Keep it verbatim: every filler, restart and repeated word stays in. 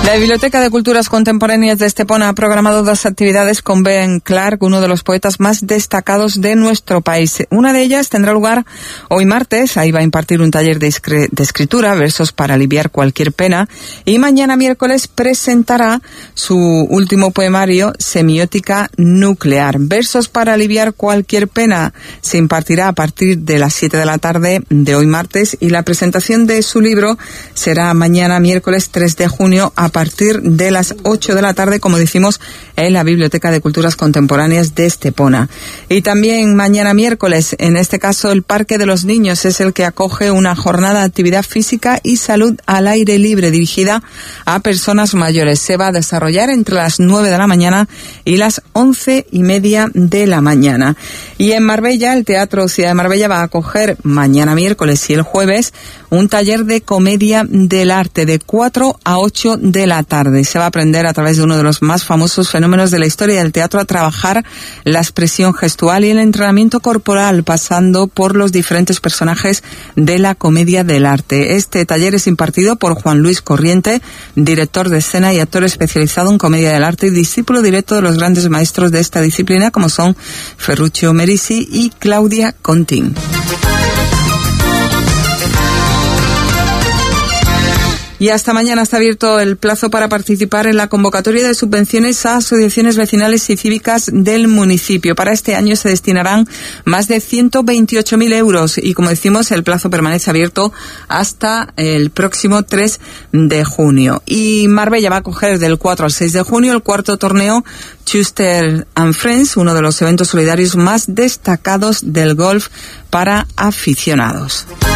La Biblioteca de Culturas Contemporáneas de Estepona ha programado dos actividades con Ben Clark, uno de los poetas más destacados de nuestro país. Una de ellas tendrá lugar hoy martes. Ahí va a impartir un taller de, de escritura, versos para aliviar cualquier pena. Y mañana miércoles presentará su último poemario, Semiótica Nuclear. Versos para aliviar cualquier pena se impartirá a partir de las siete de la tarde de hoy martes, y la presentación de su libro será mañana miércoles tres de junio a partir de las ocho de la tarde, como decimos, en la Biblioteca de Culturas Contemporáneas de Estepona. Y también mañana miércoles, en este caso, el Parque de los Niños es el que acoge una jornada de actividad física y salud al aire libre dirigida a personas mayores. Se va a desarrollar entre las nueve de la mañana y las once y media de la mañana. Y en Marbella, el Teatro Ciudad de Marbella va a acoger mañana miércoles y el jueves un taller de comedia del arte de cuatro a ocho de la tarde. Se va a aprender a través de uno de los más famosos fenómenos de la historia del teatro a trabajar la expresión gestual y el entrenamiento corporal, pasando por los diferentes personajes de la comedia del arte. Este taller es impartido por Juan Luis Corriente, director de escena y actor especializado en comedia del arte y discípulo directo de los grandes maestros de esta disciplina, como son Ferruccio Merisi y Claudia Contín. Y hasta mañana está abierto el plazo para participar en la convocatoria de subvenciones a asociaciones vecinales y cívicas del municipio. Para este año se destinarán más de ciento veintiocho mil euros y, como decimos, el plazo permanece abierto hasta el próximo tres de junio. Y Marbella va a acoger del cuatro al seis de junio el cuarto torneo Schuster and Friends, uno de los eventos solidarios más destacados del golf para aficionados.